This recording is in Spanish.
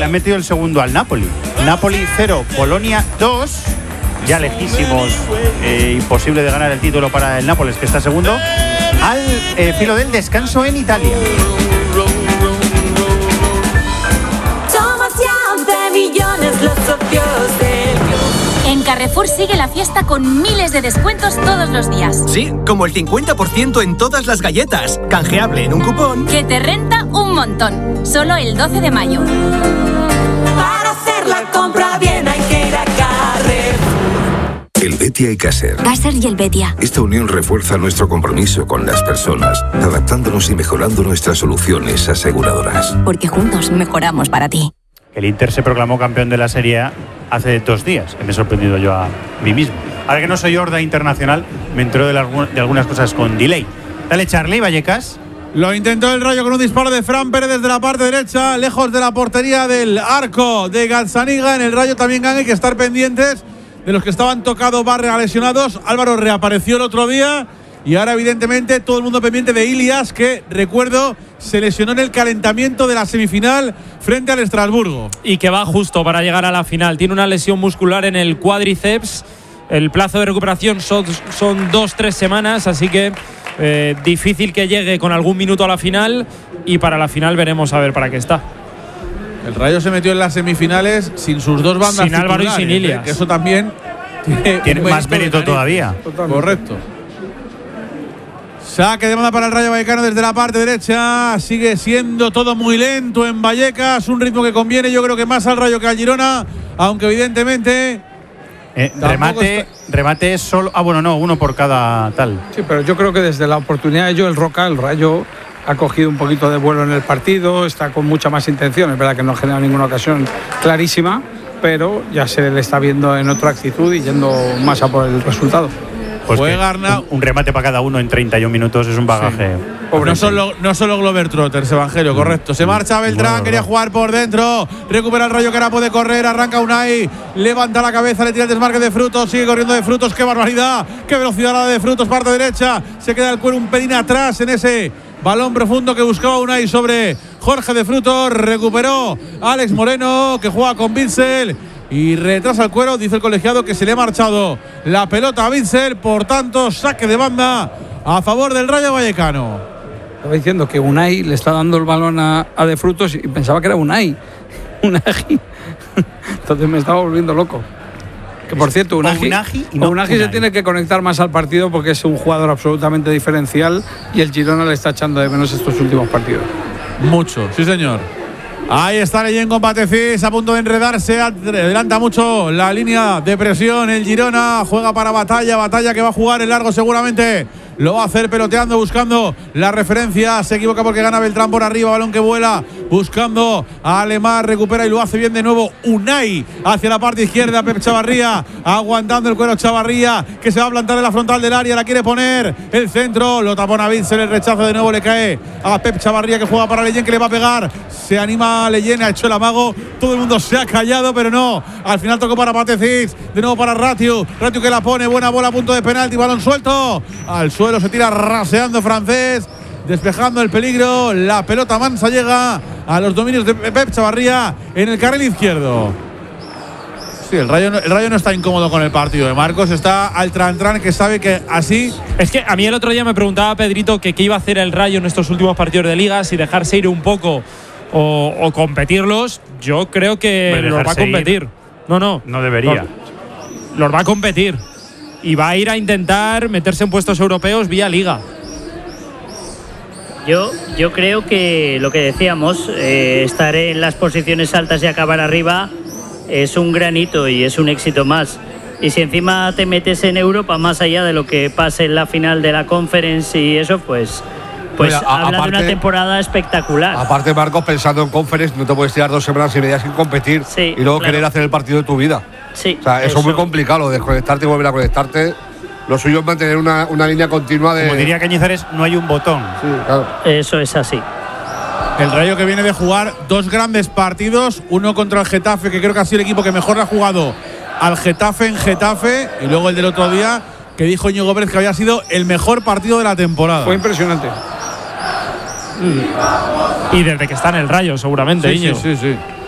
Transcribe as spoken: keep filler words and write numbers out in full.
le han metido el segundo al Napoli. Napoli cero, Polonia dos. Ya lejísimos, eh, imposible de ganar el título para el Nápoles, que está segundo, al eh, filo del descanso en Italia. En Carrefour sigue la fiesta con miles de descuentos todos los días. Sí, como el cincuenta por ciento en todas las galletas. Canjeable en un cupón que te renta un montón. Solo el doce de mayo. Para hacer la compra bien hay que ir a Carrefour. Helvetia y Caser. Caser y Helvetia. Esta unión refuerza nuestro compromiso con las personas, adaptándonos y mejorando nuestras soluciones aseguradoras. Porque juntos mejoramos para ti. El Inter se proclamó campeón de la Serie A hace dos días, que me he sorprendido yo a mí mismo. Ahora que no soy horda internacional, me entero de, la, de algunas cosas con delay. Dale, Charlie, Vallecas. Lo intentó el Rayo con un disparo de Fran Pérez desde la parte derecha, lejos de la portería del arco de Gazzaniga. En el Rayo también hay que estar pendientes de los que estaban tocados barra lesionados. Álvaro reapareció el otro día y ahora evidentemente todo el mundo pendiente de Ilias, que recuerdo se lesionó en el calentamiento de la semifinal frente al Estrasburgo. Y que va justo para llegar a la final. Tiene una lesión muscular en el cuádriceps. El plazo de recuperación son, son dos, tres semanas, así que eh, difícil que llegue con algún minuto a la final, y para la final veremos a ver para qué está. El Rayo se metió en las semifinales sin sus dos bandas sin Álvaro y sin Ilias, ¿eh? Que eso también tiene, tiene más mérito todavía. Totalmente. Correcto. Saque de banda para el Rayo Vallecano desde la parte derecha. Sigue siendo todo muy lento en Vallecas. Un ritmo que conviene, yo creo que más al Rayo que al Girona. Aunque evidentemente eh, remate, está... remate es solo. Ah, bueno, no, uno por cada tal. Sí, pero yo creo que desde la oportunidad de Joel Roca, el Rayo ha cogido un poquito de vuelo en el partido. Está con mucha más intención. Es verdad que no genera ninguna ocasión clarísima, pero ya se le está viendo en otra actitud y yendo más a por el resultado. Pues un, un remate para cada uno en treinta y un minutos es un bagaje. Sí. No solo, no solo Globetrotters, Evangelio, correcto. Se marcha Beltrán, bueno, quería jugar por dentro. Recupera el Rayo, que ahora puede correr. Arranca Unai, levanta la cabeza, le tira el desmarque de Frutos. Sigue corriendo de Frutos, qué barbaridad. Qué velocidad la de Frutos, parte derecha. Se queda el cuero un pelín atrás en ese balón profundo que buscaba Unai sobre Jorge de Frutos. Recuperó Alex Moreno, que juega con Bitzel. Y retrasa el cuero, dice el colegiado que se le ha marchado la pelota a Bitzel. Por tanto, saque de banda a favor del Rayo Vallecano. Estaba diciendo que Unai le está dando el balón a, a De Frutos y pensaba que era Unai. Unai. Entonces me estaba volviendo loco. Que por cierto, Unai, Unai, no Unai se tiene que conectar más al partido porque es un jugador absolutamente diferencial y el Girona le está echando de menos estos últimos partidos. Mucho, sí señor. Ahí está Leyen con Patefis, a punto de enredarse, adelanta mucho la línea de presión. El Girona juega para Batalla, Batalla que va a jugar en largo seguramente. Lo va a hacer peloteando, buscando la referencia. Se equivoca porque gana Beltrán por arriba, balón que vuela, buscando a Alemán, recupera y lo hace bien de nuevo Unai hacia la parte izquierda. Pep Chavarría aguantando el cuero, Chavarría que se va a plantar en la frontal del área, la quiere poner el centro, lo tapona Bitzel, el rechazo de nuevo le cae a Pep Chavarría, que juega para Leyen, que le va a pegar. Se anima Leyen, ha hecho el amago, todo el mundo se ha callado, pero no, al final tocó para Patefis, de nuevo para Ratiu, Ratiu que la pone, buena bola a punto de penalti, balón suelto al suelo. Se tira raseando Francés, despejando el peligro. La pelota mansa llega a los dominios de Pep Chavarría en el carril izquierdo. Sí, el Rayo, el Rayo no está incómodo con el partido de Marcos, está al tran-tran, que sabe que así. Es que a mí el otro día me preguntaba Pedrito que qué iba a hacer el Rayo en estos últimos partidos de liga, si dejarse ir un poco o, o competirlos. Yo creo que los va a competir. Ir. No, no. No debería. Los, los va a competir. Y va a ir a intentar meterse en puestos europeos vía liga. Yo, yo creo que lo que decíamos, eh, estar en las posiciones altas y acabar arriba es un gran hito y es un éxito más. Y si encima te metes en Europa, más allá de lo que pase en la final de la Conference y eso, pues, pues Mira, a, habla aparte, de una temporada espectacular. Aparte, Marcos, pensando en Conference, no te puedes tirar dos semanas y media sin competir sí, y luego claro. querer hacer el partido de tu vida. Sí, o sea, eso, eso es muy complicado, desconectarte y volver a conectarte. Lo suyo es mantener una, una línea continua de. Como diría Cañizares, no hay un botón. Sí, claro. Eso es así. El Rayo que viene de jugar dos grandes partidos, uno contra el Getafe, que creo que ha sido el equipo que mejor ha jugado al Getafe en Getafe, y luego el del otro día, que dijo Íñigo Pérez que había sido el mejor partido de la temporada. Fue impresionante. Y desde que está en el Rayo, seguramente, sí, Íñigo. Sí, sí, sí.